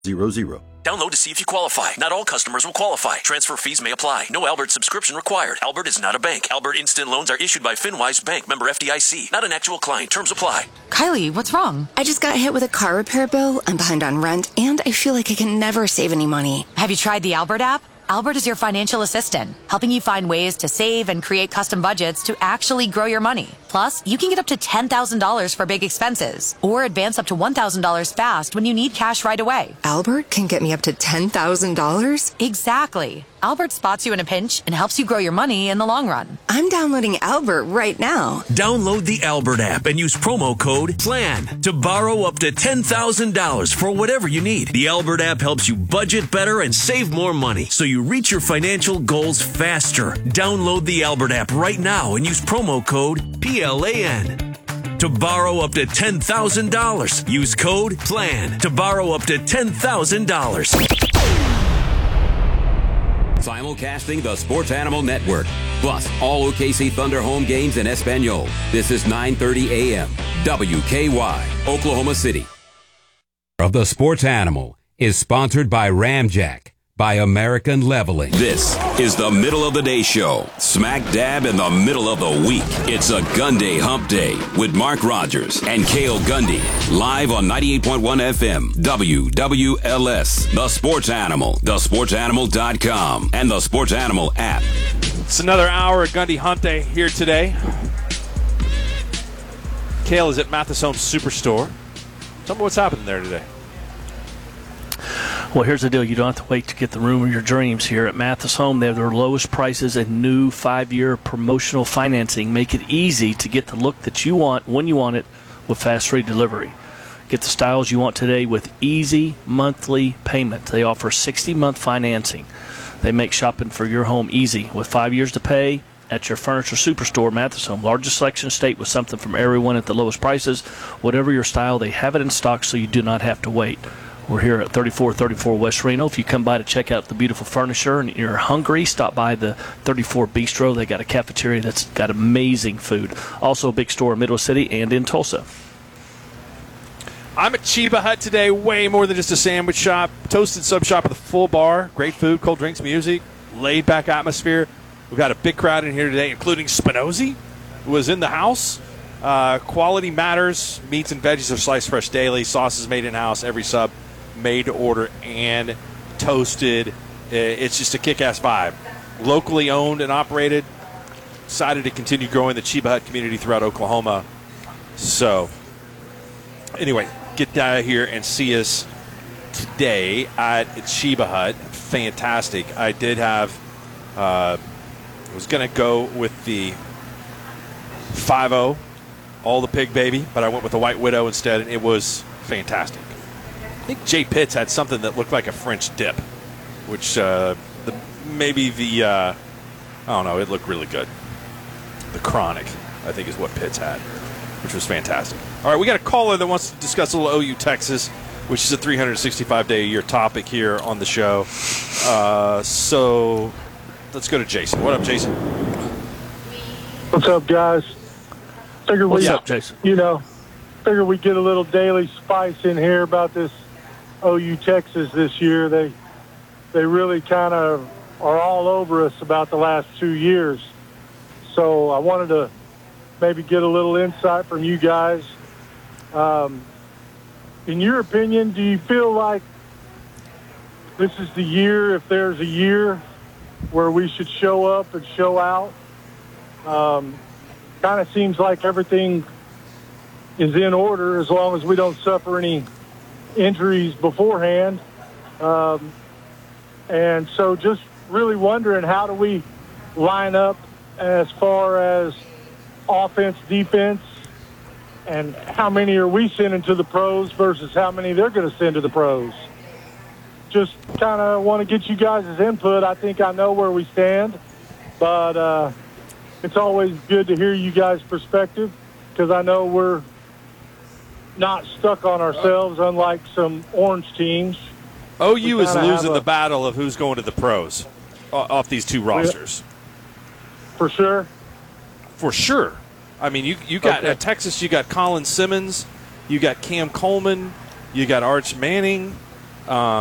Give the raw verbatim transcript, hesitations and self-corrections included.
Zero zero. Download to see if you qualify. Not all customers will qualify. Transfer fees may apply. No Albert subscription required. Albert is not a bank. Albert Instant Loans are issued by FinWise Bank, member F D I C. Not an actual client. Terms apply. Kylie, what's wrong? I just got hit with a car repair bill. I'm behind on rent, and I feel like I can never save any money. Have you tried the Albert app? Albert is your financial assistant, helping you find ways to save and create custom budgets to actually grow your money. Plus, you can get up to ten thousand dollars for big expenses or advance up to one thousand dollars fast when you need cash right away. Albert can get me up to ten thousand dollars? Exactly. Albert spots you in a pinch and helps you grow your money in the long run. I'm downloading Albert right now. Download the Albert app and use promo code PLAN to borrow up to ten thousand dollars for whatever you need. The Albert app helps you budget better and save more money so you reach your financial goals faster. Download the Albert app right now and use promo code P L A N to borrow up to ten thousand dollars. Use code PLAN to borrow up to ten thousand dollars. Simulcasting the Sports Animal Network, plus all O K C Thunder home games in Espanol. This is nine thirty a.m. W K Y, Oklahoma City. Of the Sports Animal is sponsored by Ramjack, by American Leveling. This is the middle of the day show, smack dab in the middle of the week. It's a Gun Day Hump Day with Mark Rogers and Cale Gundy, live on ninety-eight point one F M, W W L S, The Sports Animal, the sports animal dot com, and the Sports Animal app. It's another hour of Gundy Hump Day here today. Cale is at Mathis Home Superstore. Tell me what's happening there today. Well, here's the deal. You don't have to wait to get the room of your dreams here at Mathis Home. They have their lowest prices and new five-year promotional financing. Make it easy to get the look that you want when you want it with fast free delivery. Get the styles you want today with easy monthly payment. They offer sixty-month financing. They make shopping for your home easy with five years to pay at your furniture superstore, Mathis Home. Largest selection of state with something from everyone at the lowest prices. Whatever your style, they have it in stock so you do not have to wait. We're here at thirty-four thirty-four West Reno. If you come by to check out the beautiful furniture and you're hungry, stop by the thirty-four Bistro. They got a cafeteria that's got amazing food. Also a big store in Middle City and in Tulsa. I'm at Chiba Hut today, way more than just a sandwich shop. Toasted sub shop with a full bar, great food, cold drinks, music, laid back atmosphere. We've got a big crowd in here today, including Spinozzi, who was in the house. Uh, quality matters. Meats and veggies are sliced fresh daily. Sauces made in-house. Every sub made to order and toasted. It's just a kick-ass vibe. Locally owned and operated. Decided to continue growing the Chiba Hut community throughout Oklahoma. So, anyway, get down here and see us today at Chiba Hut. Fantastic. I did have, uh, I was going to go with the five oh, all the pig baby, but I went with the White Widow instead, and it was fantastic. I think Jay Pitts had something that looked like a French dip, which uh, the, maybe the, uh, I don't know, it looked really good. The Chronic, I think, is what Pitts had, which was fantastic. All right, we got a caller that wants to discuss a little O U Texas, which is a three hundred sixty-five day a year topic here on the show. Uh, so let's go to Jason. What up, Jason? What's up, guys? Figure What's we, up, Jason? You know, figure we get a little daily spice in here about this O U Texas this year. They they really kind of are all over us about the last two years. So I wanted to maybe get a little insight from you guys. Um, in your opinion, do you feel like this is the year, if there's a year, where we should show up and show out? Um, kind of seems like everything is in order as long as we don't suffer any injuries beforehand. Um, and so just really wondering, how do we line up as far as offense, defense, and how many are we sending to the pros versus how many they're going to send to the pros? Just kind of want to get you guys' input. I think I know where we stand, but uh, it's always good to hear you guys' perspective, because I know we're not stuck on ourselves, unlike some orange teams. O U is losing a, the battle of who's going to the pros off these two rosters. For sure? For sure. I mean, you you got okay. at Texas, you got Colin Simmons, you got Cam Coleman, you got Arch Manning, Uh,